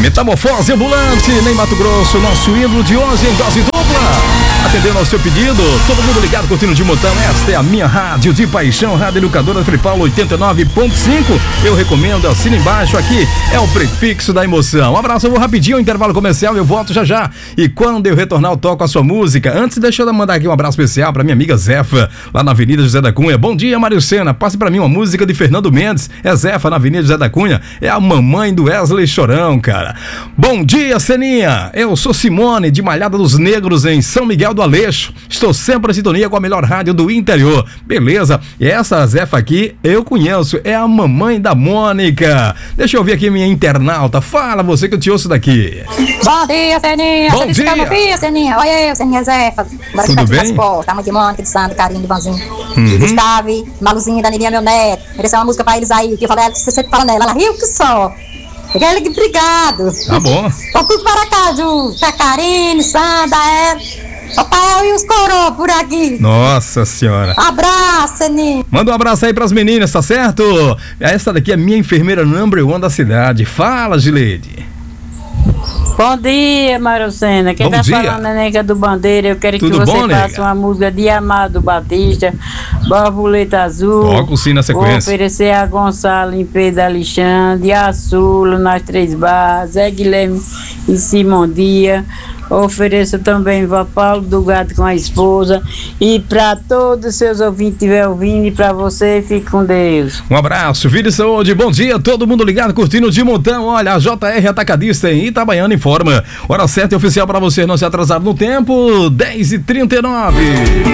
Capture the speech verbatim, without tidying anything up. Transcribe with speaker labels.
Speaker 1: Metamorfose ambulante, nem Mato Grosso, nosso ídolo de hoje em dose dupla. Atendendo ao seu pedido, todo mundo ligado, curtindo de montão. Esta é a minha rádio de paixão, Rádio Educadora Frei Paulo oitenta e nove ponto cinco. Eu recomendo, assina embaixo, aqui é o prefixo da emoção. Um abraço, eu vou rapidinho, intervalo comercial, eu volto já já. E quando eu retornar, eu toco a sua música. Antes, deixa eu mandar aqui um abraço especial pra minha amiga Zefa, lá na Avenida José da Cunha. Bom dia, Mário Sena, passe pra mim uma música de Fernando Mendes. É Zefa, na Avenida José da Cunha. É a mamãe do Wesley Chorão, cara. Bom dia, Seninha. Eu sou Simone, de Malhada dos Negros, em São Miguel do Aleixo. Estou sempre em sintonia com a melhor rádio do interior. Beleza? E essa Zefa aqui eu conheço. É a mamãe da Mônica. Deixa eu ouvir aqui minha internauta. Fala você que eu te ouço daqui.
Speaker 2: Bom dia, Seninha.
Speaker 1: Bom dia.
Speaker 2: Bom dia, Seninha. Olha eu, Seninha Zefa. Bora
Speaker 1: Tudo bem?
Speaker 2: Tá muito de Mônica, de Sandro, Carinho, de Vanzinho.
Speaker 1: Uhum.
Speaker 2: Gustavo, Maluzinha, Danilinha, meu neto. Mereceu uma música pra eles aí. Que eu falei, você sempre fala nela. Ela riu que só. Ele, obrigado.
Speaker 1: Tá bom.
Speaker 2: Tô tudo para cá, Ju. Tá Karine, Sandra, é. Papai e os coroa por aqui.
Speaker 1: Nossa senhora.
Speaker 2: Abraço, Seninha.
Speaker 1: Manda um abraço aí pras meninas, tá certo? Essa daqui é minha enfermeira number one da cidade. Fala, Gileide.
Speaker 3: Bom dia, Marocena. Quem
Speaker 1: Bom
Speaker 3: tá
Speaker 1: dia.
Speaker 3: falando é Nega do Bandeira. Eu quero
Speaker 1: Tudo
Speaker 3: que você
Speaker 1: bom,
Speaker 3: faça
Speaker 1: nega?
Speaker 3: uma música de Amado Batista, Borboleta Azul.
Speaker 1: Toca o sino na sequência.
Speaker 3: Vou oferecer a Gonçalo em Pedro Alexandre, a Sulo nas Três Barras, Zé Guilherme e Simão Dia. Ofereço também Vó Paulo do Gato com a esposa. E para todos os seus ouvintes que estiver ouvindo, e para você, fique com Deus.
Speaker 1: Um abraço, vida e saúde, bom dia, todo mundo ligado, curtindo de montão. Olha, a J R Atacadista em Itabaiana informa. Hora certa e oficial para você não se atrasar no tempo, dez e trinta e nove.